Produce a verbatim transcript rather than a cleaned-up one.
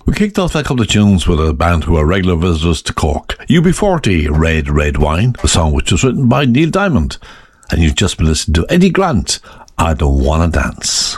We kicked off that couple of tunes with a band who are regular visitors to Cork. U B forty, Red, Red Wine, a song which was written by Neil Diamond. And you've just been listening to Eddie Grant, I Don't Wanna Dance.